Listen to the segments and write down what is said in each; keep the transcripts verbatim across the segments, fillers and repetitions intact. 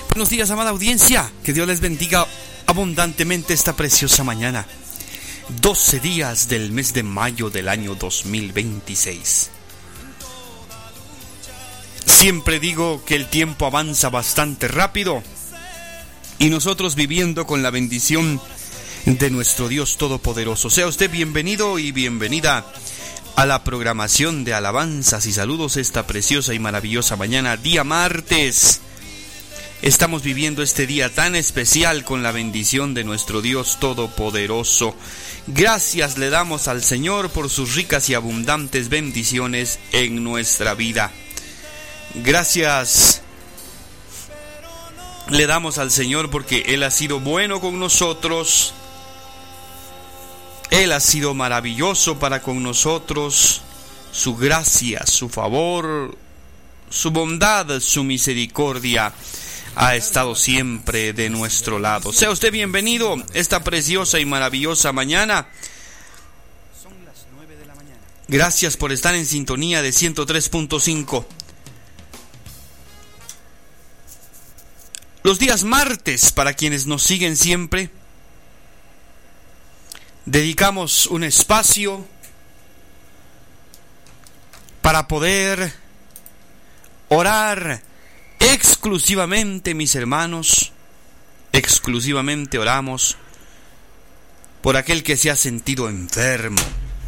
Buenos días, amada audiencia. Que Dios les bendiga abundantemente esta preciosa mañana. doce días del mes de mayo del año dos mil veintiséis. Siempre digo que el tiempo avanza bastante rápido y nosotros viviendo con la bendición de nuestro Dios Todopoderoso. Sea usted bienvenido y bienvenida a la programación de alabanzas y saludos esta preciosa y maravillosa mañana, día martes. Estamos viviendo este día tan especial con la bendición de nuestro Dios Todopoderoso. Gracias le damos al Señor por sus ricas y abundantes bendiciones en nuestra vida. Gracias le damos al Señor porque Él ha sido bueno con nosotros. Él ha sido maravilloso para con nosotros. Su gracia, su favor, su bondad, su misericordia ha estado siempre de nuestro lado. Sea usted bienvenido esta preciosa y maravillosa mañana. Gracias por estar en sintonía de ciento tres punto cinco. Los días martes, para quienes nos siguen siempre, dedicamos un espacio para poder orar exclusivamente, mis hermanos, exclusivamente oramos por aquel que se ha sentido enfermo.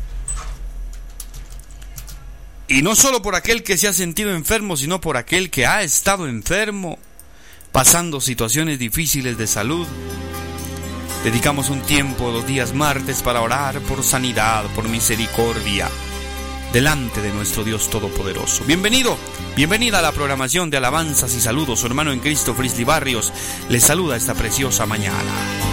Y no solo por aquel que se ha sentido enfermo, sino por aquel que ha estado enfermo, pasando situaciones difíciles de salud. Dedicamos un tiempo los días martes para orar por sanidad, por misericordia, delante de nuestro Dios Todopoderoso. Bienvenido, bienvenida a la programación de alabanzas y saludos. Su hermano en Cristo, Frisley Barrios, les saluda esta preciosa mañana.